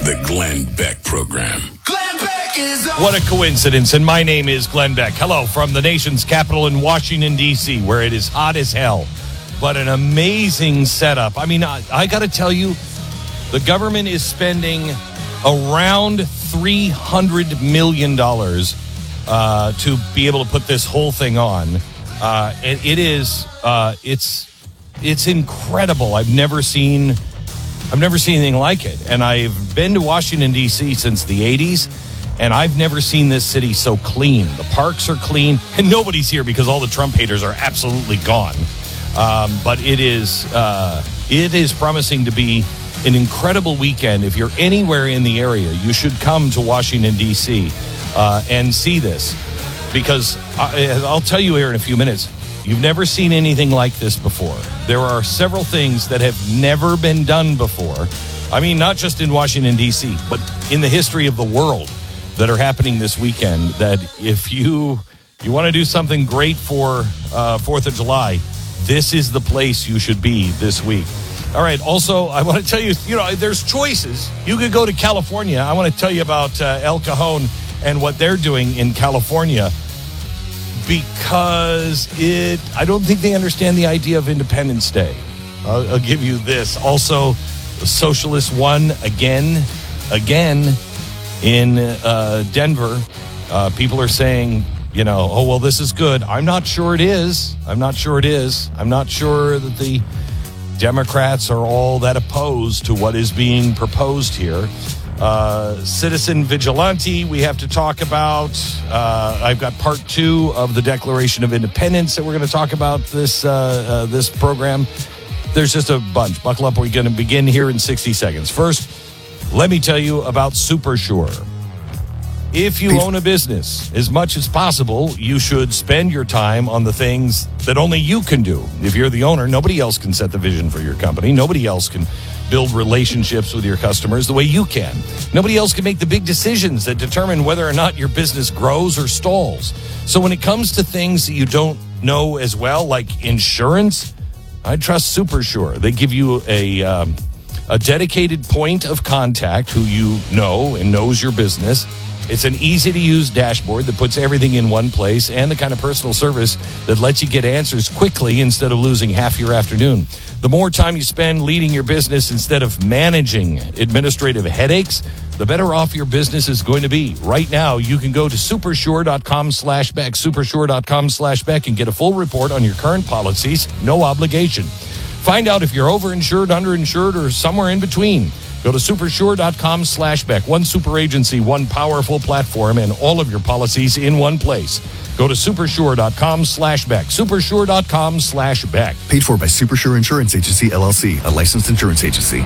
The Glenn Beck Program. Glenn Beck is on. What a coincidence. And my name is Glenn Beck. Hello from the nation's capital in Washington, D.C., where it is hot as hell. But an amazing setup. I mean, I got to tell you, the government is spending around $300 million to be able to put this whole thing on. And it's incredible. I've never seen anything like it. And I've been to Washington, D.C. since the 80s, and I've never seen this city so clean. The parks are clean, and nobody's here because all the Trump haters are absolutely gone. But it is promising to be an incredible weekend. If you're anywhere in the area, you should come to Washington, D.C. And see this. Because I'll tell you here in a few minutes, you've never seen anything like this before. There are several things that have never been done before. I mean, not just in Washington, D.C., but in the history of the world that are happening this weekend, that if you want to do something great for 4th of July, this is the place you should be this week. All right. Also, I want to tell you, there's choices. You could go to California. I want to tell you about El Cajon and what they're doing in California, because I don't think they understand the idea of Independence Day. I'll give you this. Also, the Socialists won again in Denver. People are saying, oh, well, this is good. I'm not sure it is. I'm not sure that the Democrats are all that opposed to what is being proposed here. Citizen vigilante, we have to talk about. I've got part 2 of the Declaration of Independence that we're going to talk about this program. There's just a bunch. Buckle up. We're going to begin here in 60 seconds. First, let me tell you about SuperSure. If you own a business, as much as possible, you should spend your time on the things that only you can do. If you're the owner, nobody else can set the vision for your company. Nobody else can build relationships with your customers the way you can. Nobody else can make the big decisions that determine whether or not your business grows or stalls. So when it comes to things that you don't know as well, like insurance, I trust SuperSure. They give you a dedicated point of contact who you know and knows your business. It's an easy-to-use dashboard that puts everything in one place, and the kind of personal service that lets you get answers quickly instead of losing half your afternoon. The more time you spend leading your business instead of managing administrative headaches, the better off your business is going to be. Right now, you can go to supersure.com/Beck, supersure.com/Beck, and get a full report on your current policies, no obligation. Find out if you're overinsured, underinsured, or somewhere in between. Go to supersure.com/Beck. One super agency, one powerful platform, and all of your policies in one place. Go to supersure.com/Beck. Supersure.com/Beck. Paid for by Supersure Insurance Agency, LLC, a licensed insurance agency.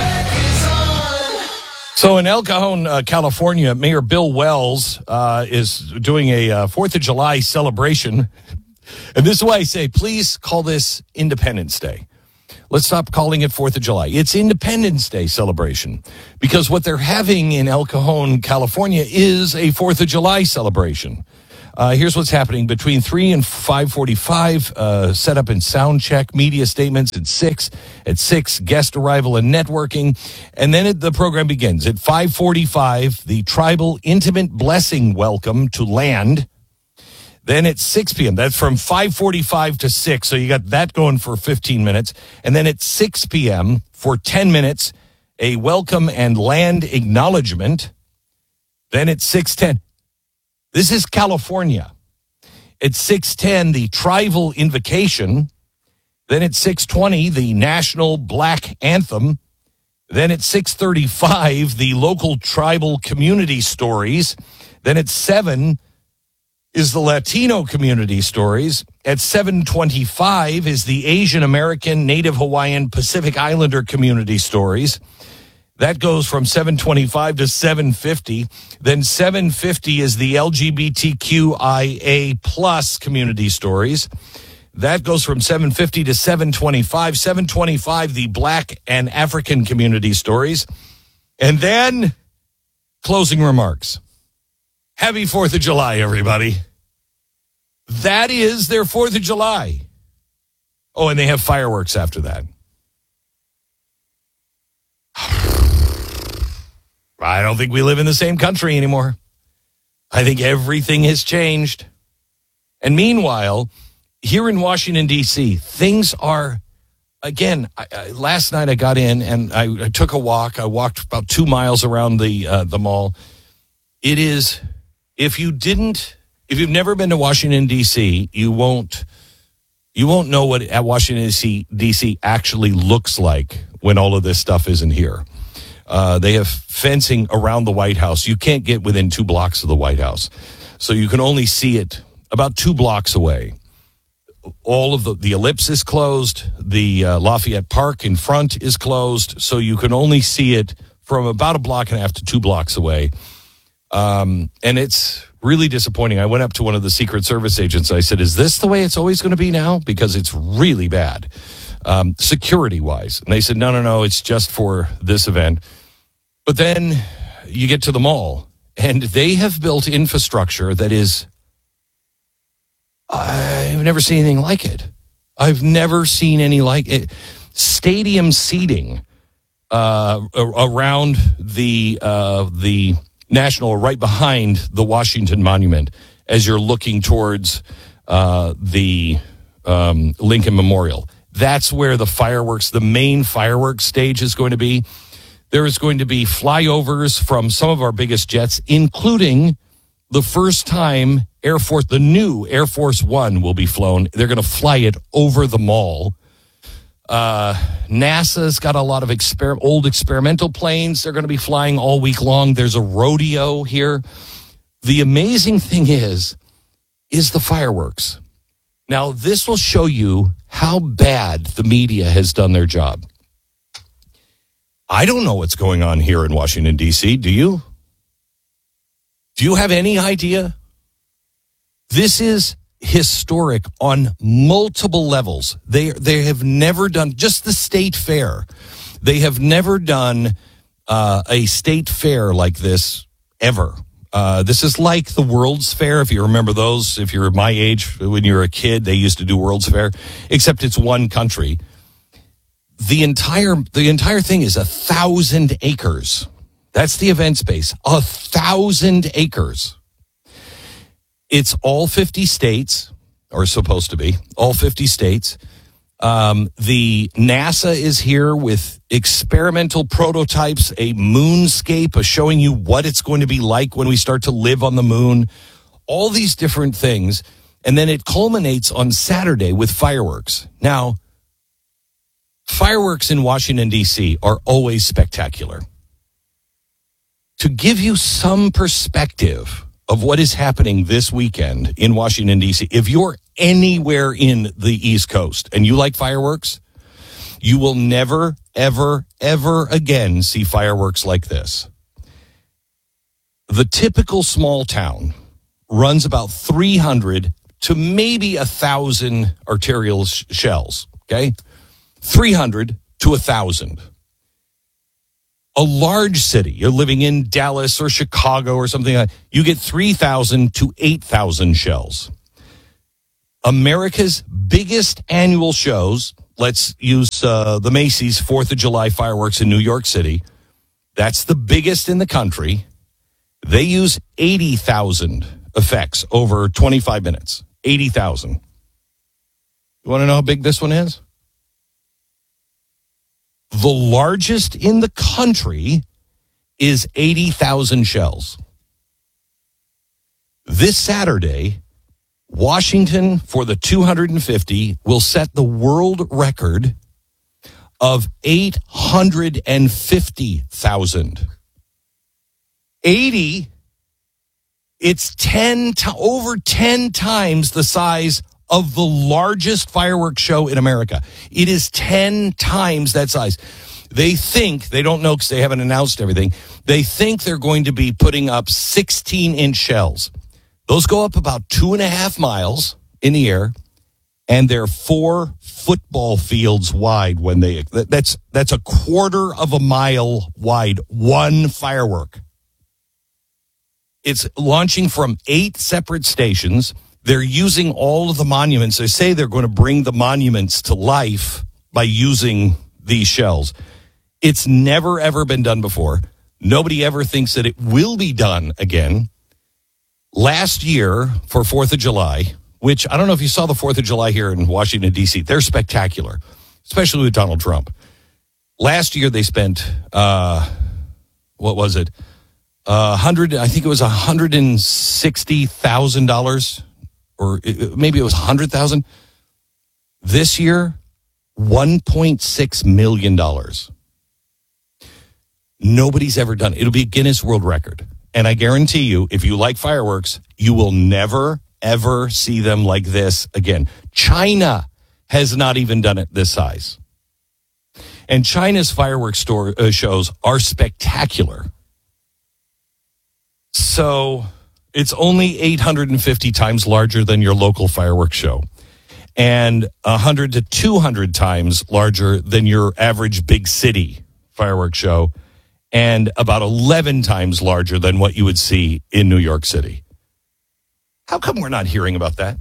So in El Cajon, California, Mayor Bill Wells is doing a 4th of July celebration. And this is why I say, please call this Independence Day. Let's stop calling it 4th of July. It's Independence Day celebration, because what they're having in El Cajon, California, is a 4th of July celebration. Here's what's happening. Between 3 and 5:45, setup and sound check, media statements at 6. At 6, guest arrival and networking. And then the program begins. At 5:45, the tribal intimate blessing welcome to land. Then at 6 p.m., that's from 5:45 to 6, so you got that going for 15 minutes. And then at 6 p.m., for 10 minutes, a welcome and land acknowledgement. Then at 6:10, this is California. At 6:10, the tribal invocation. Then at 6:20, the national black anthem. Then at 6:35, the local tribal community stories. Then at 7 is the Latino community stories. At 7:25 is the Asian American, Native Hawaiian, Pacific Islander community stories. That goes from 7:25 to 7:50. Then 7:50 is the LGBTQIA plus community stories. That goes from 7:50 to 7:25. 7:25, the Black and African community stories. And then closing remarks. Happy 4th of July, everybody. That is their 4th of July. Oh, and they have fireworks after that. I don't think we live in the same country anymore. I think everything has changed. And meanwhile, here in Washington, D.C., things are, again, last night I got in and I took a walk. I walked about 2 miles around the mall. It is, if you've never been to Washington, D.C., you won't know what Washington, D.C. actually looks like when all of this stuff isn't here. They have fencing around the White House. You can't get within 2 blocks of the White House. So you can only see it about 2 blocks away. All of the ellipse is closed. The Lafayette Park in front is closed. So you can only see it from about 1.5 blocks to 2 blocks away. And it's really disappointing. I went up to one of the Secret Service agents. I said, is this the way it's always going to be now? Because it's really bad, security-wise. And they said, no, it's just for this event. But then you get to the mall, and they have built infrastructure that is, I've never seen anything like it. I've never seen any like it. Stadium seating around the National, right behind the Washington Monument, as you're looking towards the Lincoln Memorial. That's where the main fireworks stage is going to be. There is going to be flyovers from some of our biggest jets, including the first time the new Air Force One will be flown. They're going to fly it over the mall. NASA's got a lot of old experimental planes. They're going to be flying all week long. There's a rodeo here. The amazing thing is the fireworks. Now, this will show you how bad the media has done their job. I don't know what's going on here in Washington, D.C. Do you? Do you have any idea? This is historic on multiple levels. They have never done, just the state fair. They have never done a state fair like this ever. This is like the World's Fair, if you remember those. If you're my age, when you were a kid, they used to do World's Fair, except it's one country. The entire thing is 1,000 acres. That's the event space. 1,000 acres. It's all 50 states, or supposed to be, all 50 states. The NASA is here with experimental prototypes, a moonscape, showing you what it's going to be like when we start to live on the moon, all these different things. And then it culminates on Saturday with fireworks. Now, fireworks in Washington, D.C. are always spectacular. To give you some perspective of what is happening this weekend in Washington, D.C., if you're anywhere in the East Coast and you like fireworks, you will never, ever, ever again see fireworks like this. The typical small town runs about 300 to maybe 1,000 arterial shells, okay? 300 to 1,000. A large city, you're living in Dallas or Chicago or something like that, you get 3,000 to 8,000 shells. America's biggest annual shows, let's use the Macy's 4th of July fireworks in New York City. That's the biggest in the country. They use 80,000 effects over 25 minutes. 80,000. You want to know how big this one is? The largest in the country is 80,000 shells. This Saturday, Washington, for the 250, will set the world record of 850,000. 80, it's over 10 times the size of the largest fireworks show in America. It is 10 times that size. They don't know because they haven't announced everything. They think they're going to be putting up 16-inch shells. Those go up about 2.5 miles in the air, and they're 4 football fields wide. That's a 1/4 mile wide, one firework. It's launching from 8 separate stations. They're using all of the monuments. They say they're going to bring the monuments to life by using these shells. It's never, ever been done before. Nobody ever thinks that it will be done again. Last year for 4th of July, which I don't know if you saw the 4th of July here in Washington, D.C. They're spectacular, especially with Donald Trump. Last year they spent, what was it? I think it was $160,000, or maybe it was $100,000. This year, $1.6 million. Nobody's ever done it. It'll be a Guinness World Record. And I guarantee you, if you like fireworks, you will never, ever see them like this again. China has not even done it this size. And China's fireworks shows are spectacular. So it's only 850 times larger than your local fireworks show, and 100 to 200 times larger than your average big city fireworks show, and about 11 times larger than what you would see in New York City. How come we're not hearing about that?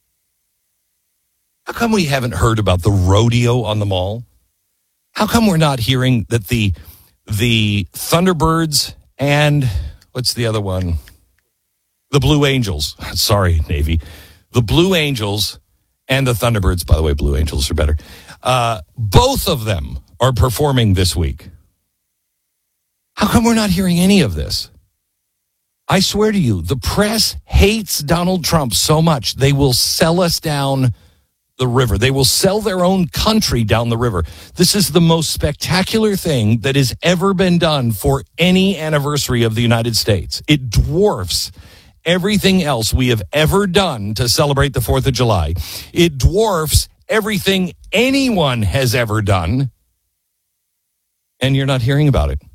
How come we haven't heard about the rodeo on the mall? How come we're not hearing that the Thunderbirds and what's the other one? The Blue Angels. Sorry, Navy. The Blue Angels and the Thunderbirds, by the way, Blue Angels are better. Both of them are performing this week. How come we're not hearing any of this? I swear to you, the press hates Donald Trump so much, they will sell us down the river. They will sell their own country down the river. This is the most spectacular thing that has ever been done for any anniversary of the United States. It dwarfs everything else we have ever done to celebrate the 4th of July. It dwarfs everything anyone has ever done. And you're not hearing about it.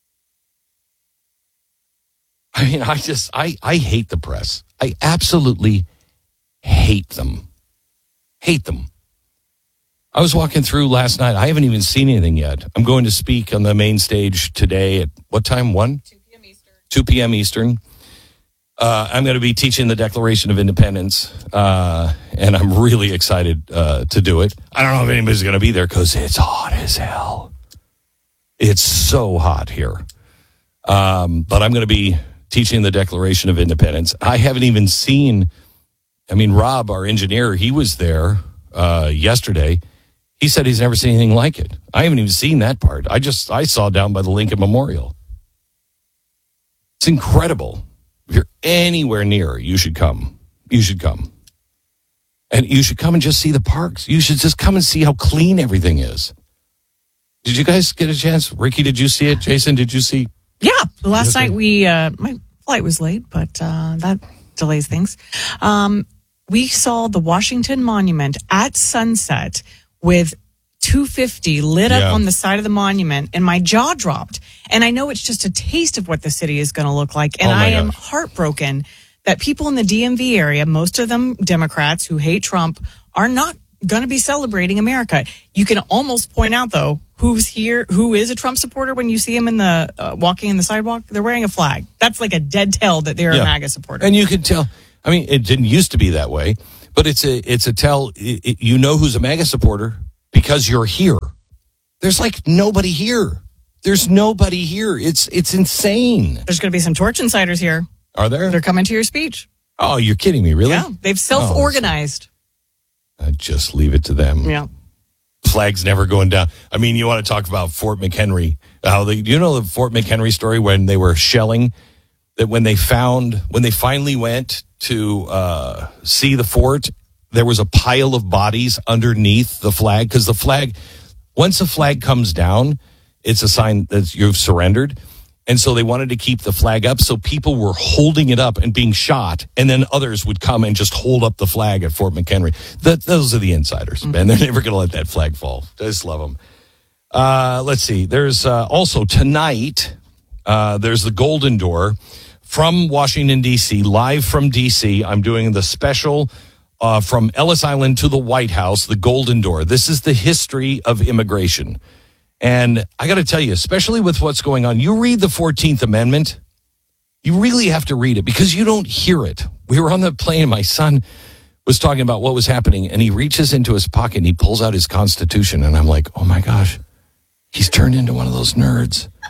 I mean, I hate the press. I absolutely hate them. Hate them. I was walking through last night. I haven't even seen anything yet. I'm going to speak on the main stage today at what time? 1? 2 p.m. Eastern. 2 p.m. Eastern. I'm going to be teaching the Declaration of Independence, and I'm really excited to do it. I don't know if anybody's going to be there because it's hot as hell. It's so hot here. But I'm going to be teaching the Declaration of Independence. I haven't even seen... Rob, our engineer, he was there yesterday. He said he's never seen anything like it. I haven't even seen that part. I saw down by the Lincoln Memorial. It's incredible. If you're anywhere near, you should come. You should come. And you should come and just see the parks. You should just come and see how clean everything is. Did you guys get a chance? Ricky, did you see it? Jason, did you see? Yeah. Last night my flight was late, but that delays things. We saw the Washington Monument at sunset with 250 lit up on the side of the monument, and my jaw dropped. And I know it's just a taste of what the city is going to look like. And I am heartbroken that people in the DMV area, most of them Democrats who hate Trump, are not going to be celebrating America. You can almost point out, though, who's here, who is a Trump supporter when you see him in the walking in the sidewalk. They're wearing a flag. That's like a dead tell that they're a MAGA supporter. And you can tell. I mean, it didn't used to be that way, but it's a tell. You know who's a MAGA supporter because you're here. There's like nobody here. There's nobody here. It's insane. There's going to be some torch insiders here. Are there? They're coming to your speech. Oh, you're kidding me, really? Yeah, they've self-organized. I'd just leave it to them. Yeah. Flag's never going down. I mean, you want to talk about Fort McHenry. You know the Fort McHenry story when they were shelling? That when they finally went to see the fort, there was a pile of bodies underneath the flag. Because the flag, once the flag comes down, it's a sign that you've surrendered. And so they wanted to keep the flag up. So people were holding it up and being shot. And then others would come and just hold up the flag at Fort McHenry. Those are the insiders, man. They're never going to let that flag fall. I just love them. Let's see. There's also tonight, there's the Golden Door from Washington, D.C., live from D.C. I'm doing the special from Ellis Island to the White House, the Golden Door. This is the history of immigration. And I got to tell you, especially with what's going on, you read the 14th Amendment, you really have to read it because you don't hear it. We were on the plane and my son was talking about what was happening and he reaches into his pocket and he pulls out his Constitution and I'm like, oh my gosh, he's turned into one of those nerds.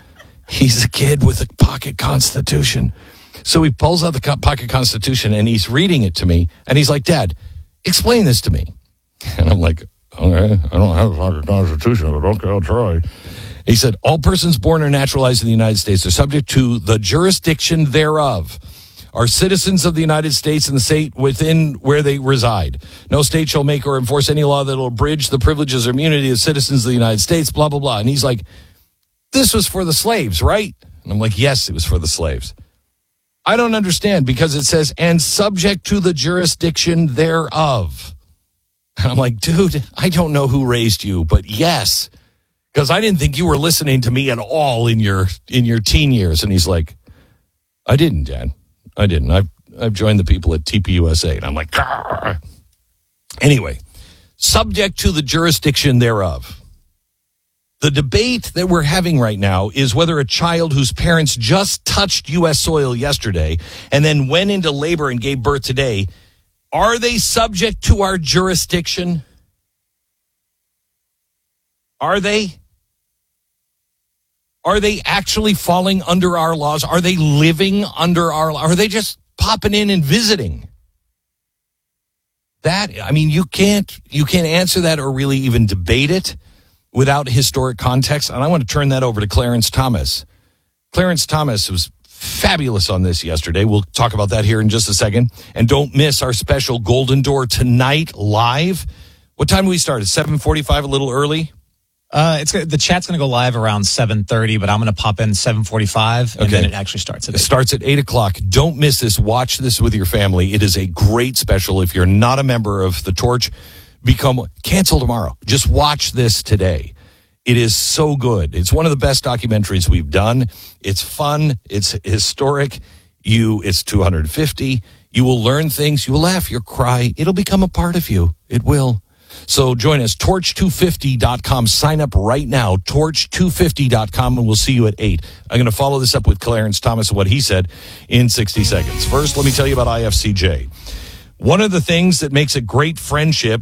He's a kid with a pocket Constitution. So he pulls out the pocket Constitution and he's reading it to me. And he's like, Dad, explain this to me. And I'm like, okay, I don't have a pocket Constitution, but okay, I'll try. He said, all persons born or naturalized in the United States are subject to the jurisdiction thereof, are citizens of the United States and the state within where they reside. No state shall make or enforce any law that will abridge the privileges or immunity of citizens of the United States, blah, blah, blah. And he's like, this was for the slaves, right? And I'm like, yes, it was for the slaves. I don't understand because it says, and subject to the jurisdiction thereof. And I'm like, dude, I don't know who raised you, but yes, because I didn't think you were listening to me at all in your teen years. And he's like, I didn't, Dad. I didn't. I've joined the people at TPUSA. And I'm like, Grr. Anyway, subject to the jurisdiction thereof. The debate that we're having right now is whether a child whose parents just touched U.S. soil yesterday and then went into labor and gave birth today, are they subject to our jurisdiction? Are they? Are they actually falling under our laws? Are they living under our laws? Are they just popping in and visiting? You can't answer that or really even debate it without historic context. And I want to turn that over to Clarence Thomas. Clarence Thomas was fabulous on this yesterday. We'll talk about that here in just a second. And don't miss our special Golden Door tonight live. What time do we start? At 7:45, a little early? The chat's going to go live around 7:30, but I'm going to pop in 7:45, and then it actually starts at 8. It starts at 8 o'clock. Don't miss this. Watch this with your family. It is a great special. If you're not a member of The Torch, cancel tomorrow. Just watch this today. It is so good. It's one of the best documentaries we've done. It's fun. It's historic. It's 250. You will learn things. You will laugh. You'll cry. It'll become a part of you. It will. So join us, torch250.com. Sign up right now, torch250.com, and we'll see you at 8. I'm going to follow this up with Clarence Thomas and what he said in 60 seconds. First, let me tell you about IFCJ. One of the things that makes a great friendship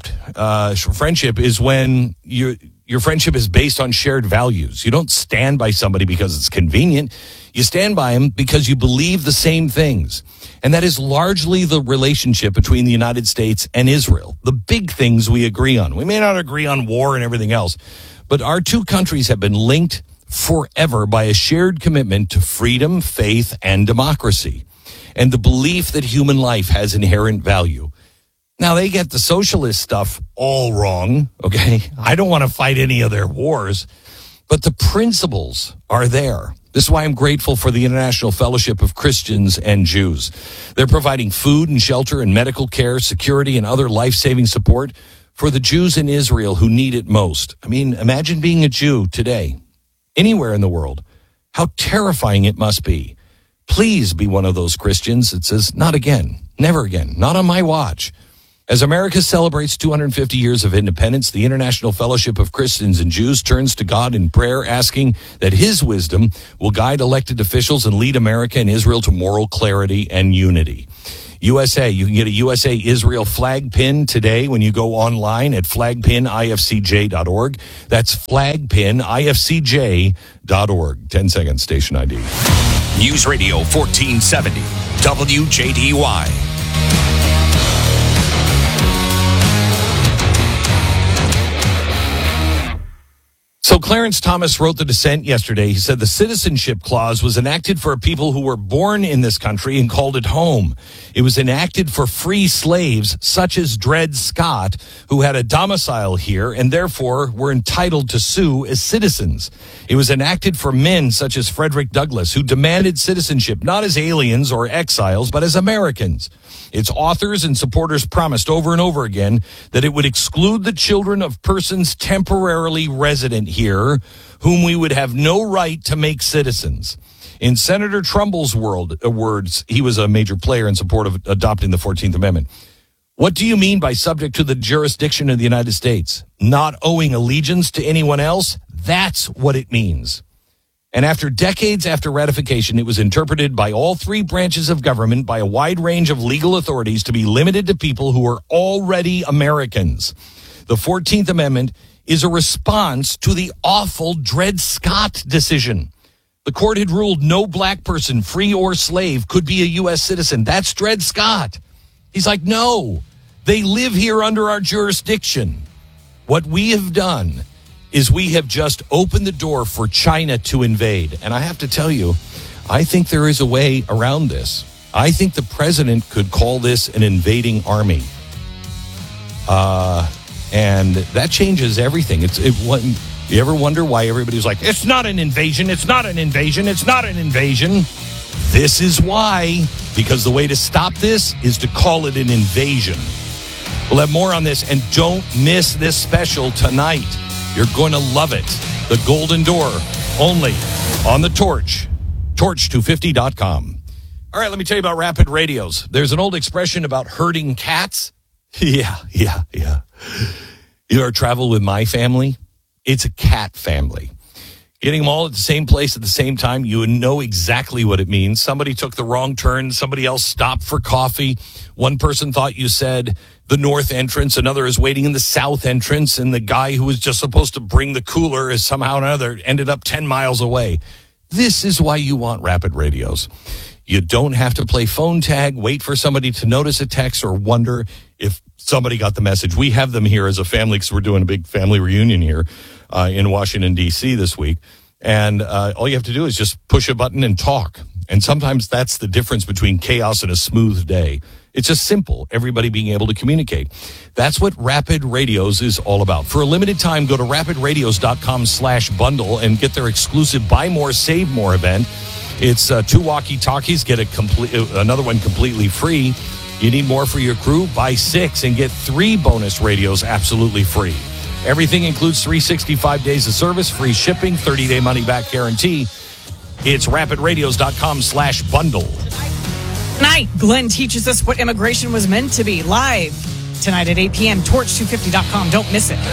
is when your friendship is based on shared values. You don't stand by somebody because it's convenient. You stand by them because you believe the same things. And that is largely the relationship between the United States and Israel. The big things we agree on. We may not agree on war and everything else, but our two countries have been linked forever by a shared commitment to freedom, faith, and democracy, and the belief that human life has inherent value. Now, they get the socialist stuff all wrong, okay? I don't want to fight any of their wars, but the principles are there. This is why I'm grateful for the International Fellowship of Christians and Jews. They're providing food and shelter and medical care, security, and other life-saving support for the Jews in Israel who need it most. I mean, imagine being a Jew today, anywhere in the world. How terrifying it must be. Please be one of those Christians that says, not again, never again, not on my watch. As America celebrates 250 years of independence, the International Fellowship of Christians and Jews turns to God in prayer, asking that his wisdom will guide elected officials and lead America and Israel to moral clarity and unity. USA, you can get a USA Israel flag pin today when you go online at flagpinifcj.org. That's flagpinifcj.org. 10 seconds, station ID. News Radio 1470, WJDY. So Clarence Thomas wrote the dissent yesterday. He said the citizenship clause was enacted for people who were born in this country and called it home. It was enacted for free slaves such as Dred Scott, who had a domicile here and therefore were entitled to sue as citizens. It was enacted for men such as Frederick Douglass, who demanded citizenship not as aliens or exiles, but as Americans. Its authors and supporters promised over and over again that it would exclude the children of persons temporarily resident here, whom we would have no right to make citizens. In Senator Trumbull's words, he was a major player in support of adopting the 14th Amendment. What do you mean by subject to the jurisdiction of the United States? Not owing allegiance to anyone else? That's what it means. And after decades after ratification, it was interpreted by all three branches of government by a wide range of legal authorities to be limited to people who are already Americans. The 14th Amendment is a response to the awful Dred Scott decision. The court had ruled no black person, free or slave, could be a U.S. citizen. That's Dred Scott. He's like, no, they live here under our jurisdiction. What we have done is we have just opened the door for China to invade. And I have to tell you, I think there is a way around this. I think the president could call this an invading army. And that changes everything. You ever wonder why everybody's like, it's not an invasion, it's not an invasion, it's not an invasion? This is why, because the way to stop this is to call it an invasion. We'll have more on this, and don't miss this special tonight. You're going to love it. The Golden Door, only on the Torch, torch250.com. All right, let me tell you about Rapid Radios. There's an old expression about herding cats. Yeah. You ever travel with my family? It's a cat family. Getting them all at the same place at the same time, you know exactly what it means. Somebody took the wrong turn. Somebody else stopped for coffee. One person thought you said the north entrance. Another is waiting in the south entrance. And the guy who was just supposed to bring the cooler is somehow or another ended up 10 miles away. This is why you want Rapid Radios. You don't have to play phone tag, wait for somebody to notice a text, or wonder if somebody got the message. We have them here as a family because we're doing a big family reunion here in Washington, D.C. this week. And all you have to do is just push a button and talk. And sometimes that's the difference between chaos and a smooth day. It's just simple, everybody being able to communicate. That's what Rapid Radios is all about. For a limited time, go to rapidradios.com/bundle and get their exclusive Buy More, Save More event. It's 2 walkie-talkies, get another one completely free. You need more for your crew? Buy 6 and get 3 bonus radios absolutely free. Everything includes 365 days of service, free shipping, 30-day money-back guarantee. It's rapidradios.com/bundle. Tonight, Glenn teaches us what immigration was meant to be. Live tonight at 8 p.m. Torch250.com. Don't miss it.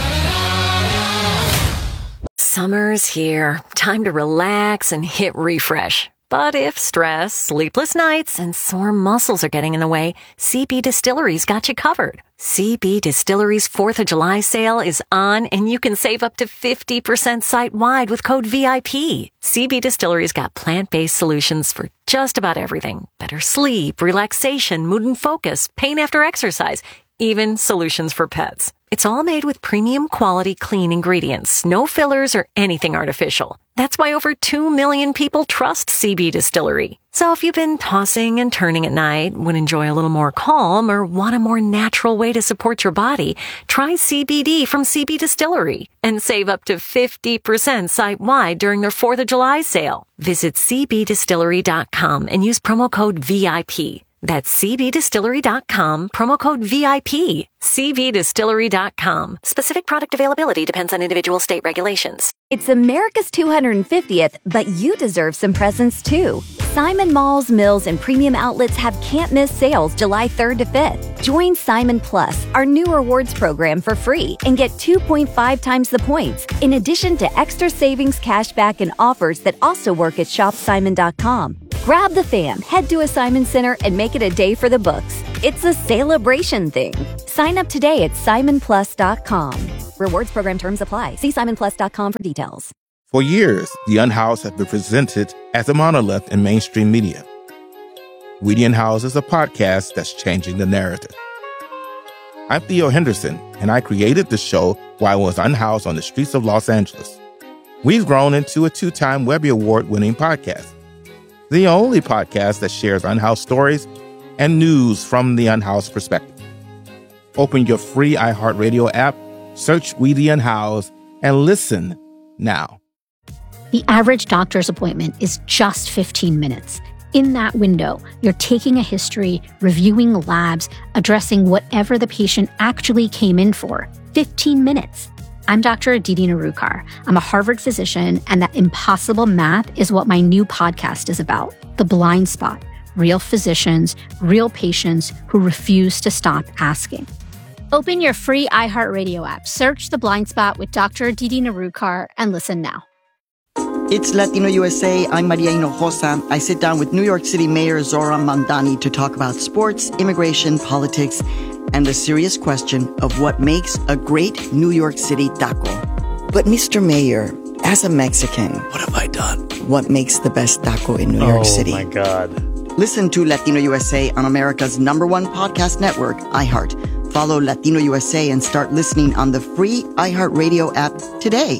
Summer's here. Time to relax and hit refresh. But if stress, sleepless nights, and sore muscles are getting in the way, CB Distillery's got you covered. CB Distillery's 4th of July sale is on, and you can save up to 50% site-wide with code VIP. CB Distillery's got plant-based solutions for just about everything. Better sleep, relaxation, mood and focus, pain after exercise, even solutions for pets. It's all made with premium quality clean ingredients, no fillers or anything artificial. That's why over 2 million people trust CB Distillery. So if you've been tossing and turning at night, would enjoy a little more calm, or want a more natural way to support your body, try CBD from CB Distillery and save up to 50% site-wide during their 4th of July sale. Visit cbdistillery.com and use promo code VIP. That's cbdistillery.com, promo code VIP. cbdistillery.com. Specific product availability depends on individual state regulations. It's America's 250th, but you deserve some presents too. Simon Malls, Mills, and Premium Outlets have can't-miss sales July 3rd to 5th. Join Simon Plus, our new rewards program, for free and get 2.5 times the points, in addition to extra savings, cashback, and offers that also work at shopsimon.com. Grab the fam, head to a Simon Center, and make it a day for the books. It's a celebration thing. Sign up today at simonplus.com. Rewards program terms apply. See simonplus.com for details. For years, The Unhoused have been presented as a monolith in mainstream media. We the Unhoused is a podcast that's changing the narrative. I'm Theo Henderson, and I created the show while I was unhoused on the streets of Los Angeles. We've grown into a 2-time Webby Award-winning podcast. The only podcast that shares unhoused stories and news from the unhoused perspective. Open your free iHeartRadio app, search We the Unhoused, and listen now. The average doctor's appointment is just 15 minutes. In that window, you're taking a history, reviewing labs, addressing whatever the patient actually came in for. 15 minutes. I'm Dr. Aditi Narukar. I'm a Harvard physician, and that impossible math is what my new podcast is about. The Blind Spot. Real physicians, real patients who refuse to stop asking. Open your free iHeartRadio app, search The Blind Spot with Dr. Aditi Narukar, and listen now. It's Latino USA. I'm Maria Hinojosa. I sit down with New York City Mayor Zoran Mandani to talk about sports, immigration, politics, and the serious question of what makes a great New York City taco. But Mr. Mayor, As a Mexican, What have I done? what makes the best taco in New York City? Oh, my God. Listen to Latino USA on America's #1 podcast network, iHeart. Follow Latino USA and start listening on the free iHeartRadio app today.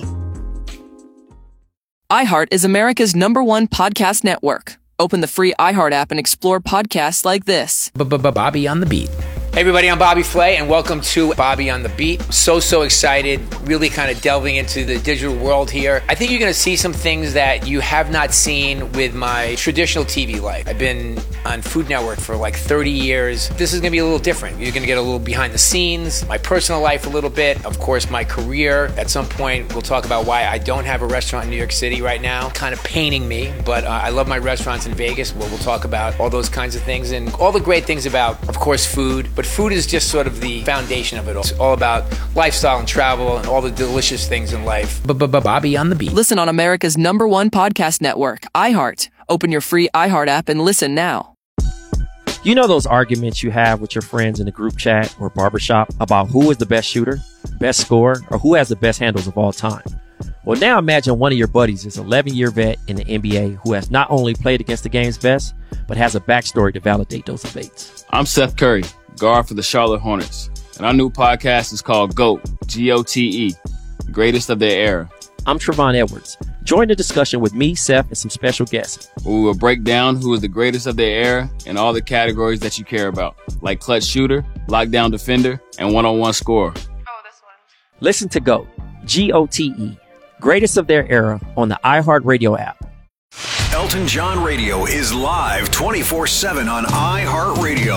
iHeart is America's #1 podcast network. Open the free iHeart app and explore podcasts like this. Bobby on the Beat. Hey everybody, I'm Bobby Flay and welcome to Bobby on the Beat. So excited, really kind of delving into the digital world here. I think you're going to see some things that you have not seen with my traditional TV life. I've been on Food Network for like 30 years. This is going to be a little different. You're going to get a little behind the scenes, my personal life a little bit, of course my career. At some point we'll talk about why I don't have a restaurant in New York City right now, kind of paining me, but I love my restaurants in Vegas. We'll talk about all those kinds of things and all the great things about, of course, food, but food is just sort of the foundation of it all. It's all about lifestyle and travel and all the delicious things in life. Bobby on the Beat. Listen on America's #1 podcast network, iHeart. Open your free iHeart app and listen now. You know those arguments you have with your friends in a group chat or barbershop about who is the best shooter, best scorer, or who has the best handles of all time? Well, now imagine one of your buddies is an 11-year vet in the NBA who has not only played against the game's best, but has a backstory to validate those debates. I'm Seth Curry, guard for the Charlotte Hornets, and our new podcast is called GOAT, G-O-T-E, Greatest of Their Era. I'm Trevon Edwards. Join the discussion with me, Seth, and some special guests. We will break down who is the greatest of their era in all the categories that you care about, like clutch shooter, lockdown defender, and one-on-one scorer. Listen to GOAT, G-O-T-E, Greatest of Their Era on the iHeartRadio app. Elton John Radio is live 24/7 on iHeartRadio.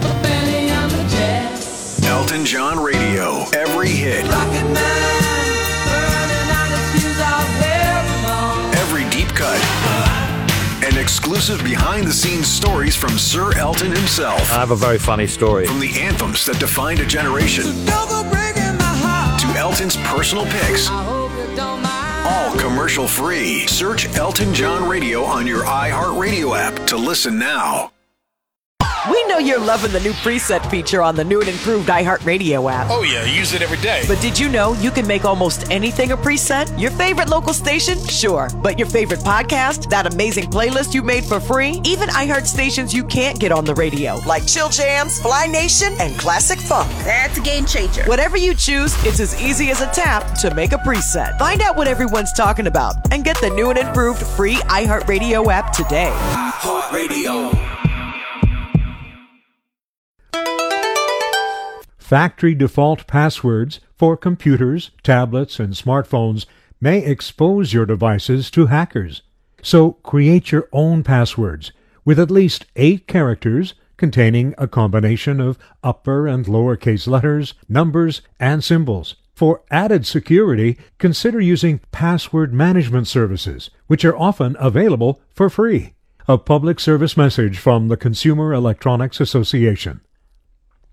Elton John Radio, every hit. Every deep cut. And exclusive behind-the-scenes stories from Sir Elton himself. I have a very funny story. From the anthems that defined a generation to Elton's personal picks. All commercial-free. Search Elton John Radio on your iHeartRadio app to listen now. We know you're loving the new preset feature on the new and improved iHeartRadio app. Oh, yeah, I use it every day. But did you know you can make almost anything a preset? Your favorite local station? Sure. But your favorite podcast? That amazing playlist you made for free? Even iHeart stations you can't get on the radio, like Chill Jams, Fly Nation, and Classic Funk. That's a game changer. Whatever you choose, it's as easy as a tap to make a preset. Find out what everyone's talking about and get the new and improved free iHeartRadio app today. iHeartRadio. Factory default passwords for computers, tablets, and smartphones may expose your devices to hackers. So create your own passwords with at least 8 characters containing a combination of upper and lowercase letters, numbers, and symbols. For added security, consider using password management services, which are often available for free. A public service message from the Consumer Electronics Association.